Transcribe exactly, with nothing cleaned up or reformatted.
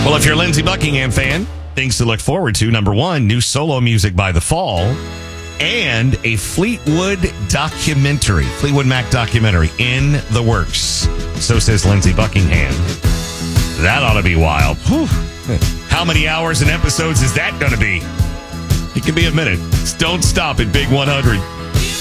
Well, if you're a Lindsey Buckingham fan, things to look forward to. Number one, new solo music by The Fall and a Fleetwood documentary, Fleetwood Mac documentary in the works. So says Lindsey Buckingham. That ought to be wild. Whew. How many hours and episodes is that going to be? It could be a minute. Don't stop at Big one hundred.